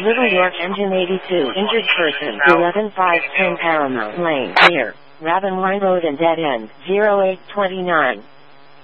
Little York Engine 82. Injured person. 11510 Paramount Lane. Near Ravenline Road and Dead End. 0829.